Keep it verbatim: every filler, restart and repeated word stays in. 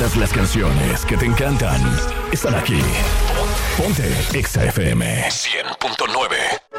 Todas las canciones que te encantan están aquí. Ponte Exa F M cien punto nueve.